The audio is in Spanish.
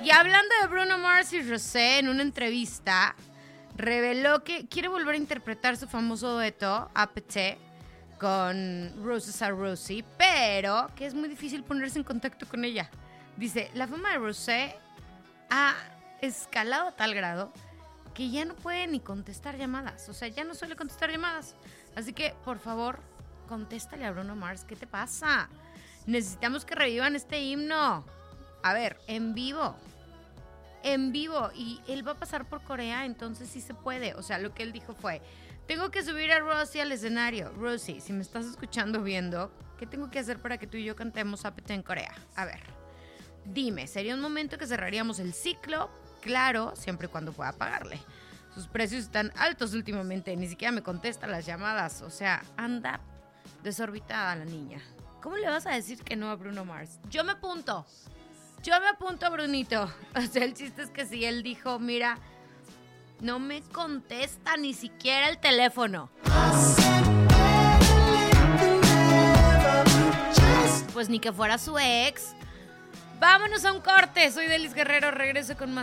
Y hablando de Bruno Mars y Rosé, en una entrevista reveló que quiere volver a interpretar su famoso dueto APT con Roses Are Rosie, pero que es muy difícil ponerse en contacto con ella. Dice, la fama de Rosé ha escalado a tal grado que ya no puede ni contestar llamadas. O sea, ya no suele contestar llamadas. Así que, por favor, contéstale a Bruno Mars. ¿Qué te pasa? Necesitamos que revivan este himno. A ver, en vivo. En vivo. Y él va a pasar por Corea, entonces sí se puede. O sea, lo que él dijo fue, tengo que subir a Rosie al escenario. Rosie, si me estás escuchando o viendo, ¿qué tengo que hacer para que tú y yo cantemos APT en Corea? A ver, dime, ¿sería un momento que cerraríamos el ciclo? Claro, siempre y cuando pueda pagarle. Sus precios están altos últimamente, ni siquiera me contesta las llamadas. O sea, anda desorbitada la niña. ¿Cómo le vas a decir que no a Bruno Mars? Yo me apunto, Brunito. O sea, el chiste es que si él dijo, mira, no me contesta ni siquiera el teléfono. Pues ni que fuera su ex. Vámonos a un corte. Soy Delis Guerrero, regreso con más.